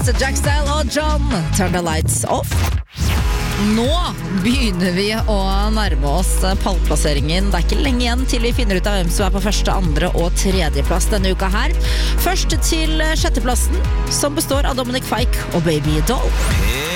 Jack Style og John, Turn the Lights Off. Nå begynner vi å nærme oss pallplasseringen. Det ikke lenge igjen til vi finner ut av hvem som på første, andre og tredje plass denne uka her. Først til sjetteplassen, som består av Dominic Fike og Baby Doll.